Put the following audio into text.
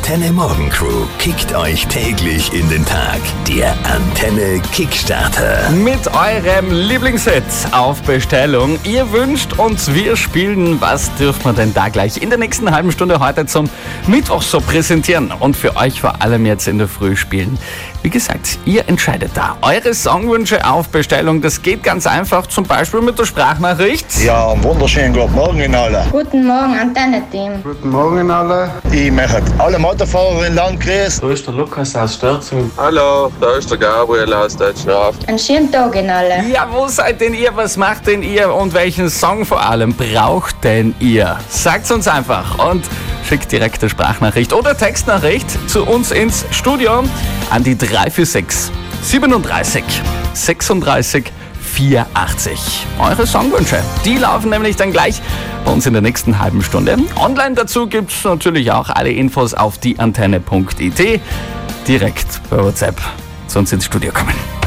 Antenne Morgen Crew kickt euch täglich in den Tag. Der Antenne Kickstarter. Mit eurem Lieblingshit auf Bestellung. Ihr wünscht uns, wir spielen. Was dürfen wir denn da gleich in der nächsten halben Stunde heute zum Mittwoch so präsentieren und für euch vor allem jetzt in der Früh spielen? Wie gesagt, ihr entscheidet da. Eure Songwünsche auf Bestellung, das geht ganz einfach, zum Beispiel mit der Sprachnachricht. Ja, einen wunderschönen guten Morgen in alle. Guten Morgen, Antenne-Team. Guten Morgen in alle. Ich möchte alle Motorfahrer in Land grüßen. Da ist der Lukas aus Stürzing. Hallo, da ist der Gabriel aus Deutschland. Einen schönen Tag in alle. Ja, wo seid denn ihr? Was macht denn ihr? Und welchen Song vor allem braucht denn ihr? Sagt's uns einfach und schickt direkt eine Sprachnachricht oder Textnachricht zu uns ins Studio an die 346 37 36 84. Eure Songwünsche, die laufen nämlich dann gleich bei uns in der nächsten halben Stunde. Online dazu gibt's natürlich auch alle Infos auf dieantenne.it. Direkt bei WhatsApp zu uns ins Studio kommen.